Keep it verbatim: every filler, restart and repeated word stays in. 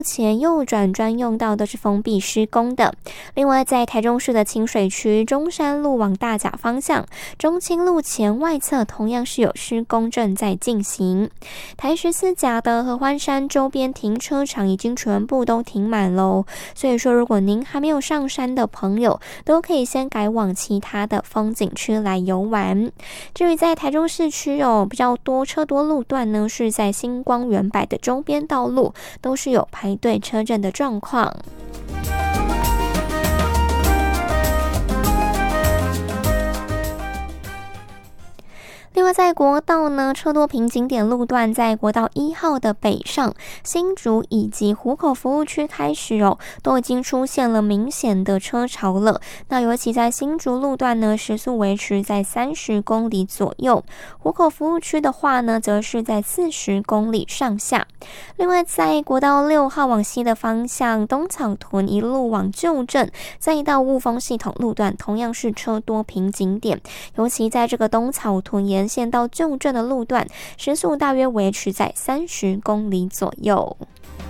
前右转专用道都是封闭施工的。另外，在台中市的清水区中山路往大甲方向，中清路前外侧同样是有施工正在进行。台十四甲的合欢山周边停车场已经全部都停满喽，所以说如果您还没有上山的朋友，都可以先改往其他的风景区来游玩。至于在台中市区哦，比较多车多路段呢，是在星光远百的周边道路，都是有排队车阵的状况。另外，在国道呢，车多瓶颈点路段，在国道一号的北上、新竹以及湖口服务区开始哦，都已经出现了明显的车潮了。那尤其在新竹路段呢，时速维持在三十公里左右；湖口服务区的话呢，则是在四十公里上下。另外，在国道六号往西的方向，东草屯一路往旧镇，再到雾峰系统路段，同样是车多瓶颈点，尤其在这个东草屯沿线到旧镇的路段，时速大约维持在三十公里左右。